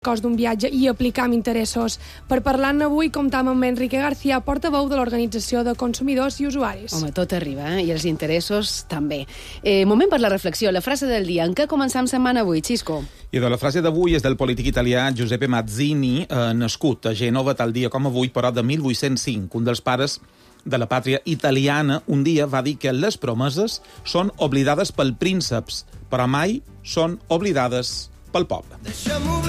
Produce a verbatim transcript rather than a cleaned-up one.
cost d'un viatge i aplicar amb interessos. Per parlar-ne avui comptam amb Enrique García, portaveu de l'Organització de Consumidors i Usuaris. Home, tot arriba, eh? I els interessos també. Eh, moment per la reflexió, la frase del dia. En què començam setmana avui, Xisco? I de la frase d'avui és del polític italià Giuseppe Mazzini, eh, nascut a Gènova tal dia com avui, però de mil vuit-cents cinc. Un dels pares de la pàtria italiana un dia va dir que les promeses són oblidades pel prínceps, però mai són oblidades pel poble.